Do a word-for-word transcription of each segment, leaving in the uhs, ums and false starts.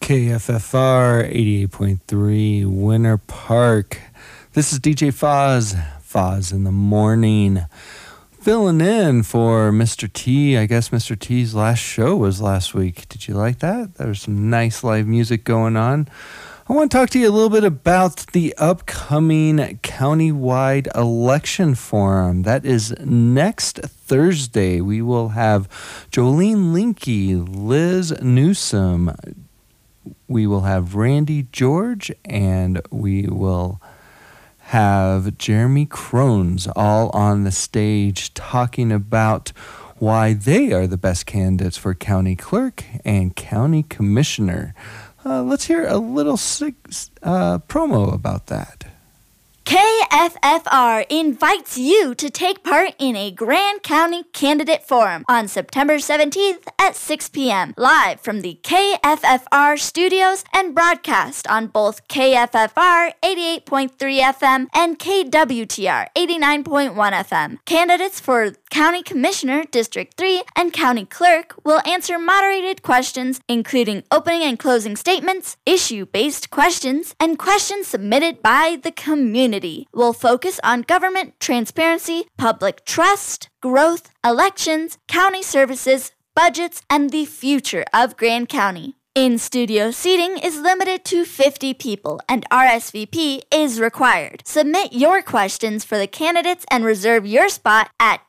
K F F R eighty-eight point three Winter Park. This is D J Foz, Foz in the morning, filling in for Mister T. I guess Mister T's last show was last week. Did you like that? There was some nice live music going on. I want to talk to you a little bit about the upcoming countywide election forum. That is next Thursday. We will have Jolene Linke, Liz Newsom, we will have Randy George, and we will have Jeremy Crones all on the stage talking about why they are the best candidates for county clerk and county commissioner. Uh, let's hear a little uh, promo about that. K F F R invites you to take part in a Grand County Candidate Forum on September seventeenth at six p.m. live from the K F F R studios and broadcast on both K F F R eighty-eight point three F M and K W T R eighty-nine point one F M. Candidates for County Commissioner District three and County Clerk will answer moderated questions including opening and closing statements, issue-based questions, and questions submitted by the community. Will focus on government transparency, public trust, growth, elections, county services, budgets, and the future of Grand County. In-studio seating is limited to fifty people, and R S V P is required. Submit your questions for the candidates and reserve your spot at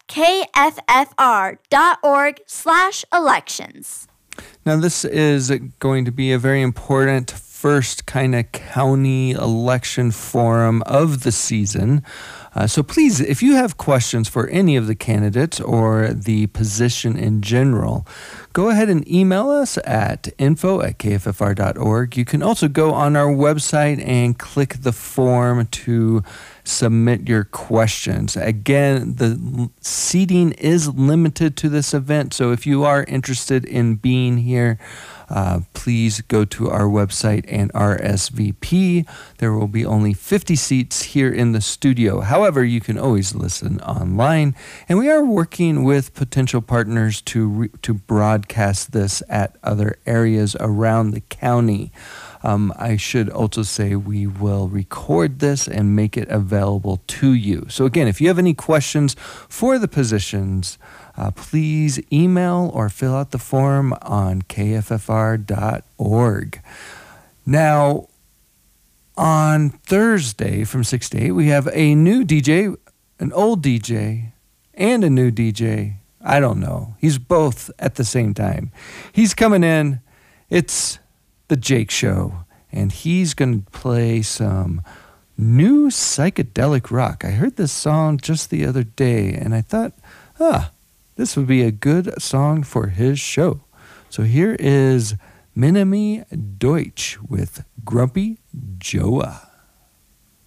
kffr.org slash elections. Now, this is going to be a very important first kind of county election forum of the season. Uh, so please, if you have questions for any of the candidates or the position in general, go ahead and email us at info at k f f r dot org. You can also go on our website and click the form to submit your questions. Again, the seating is limited to this event, so if you are interested in being here, Uh, please go to our website and R S V P. There will be only fifty seats here in the studio. However, you can always listen online, and we are working with potential partners to re- to broadcast this at other areas around the county. Um, I should also say we will record this and make it available to you. So again, if you have any questions for the positions, Uh, please email or fill out the form on k f f r dot org. Now, on Thursday from six to eight, we have a new D J, an old D J, and a new D J. I don't know. He's both at the same time. He's coming in. It's the Jake Show, and he's going to play some new psychedelic rock. I heard this song just the other day, and I thought, ah, this would be a good song for his show. So here is Minami Deutsch with Grumpy Joa.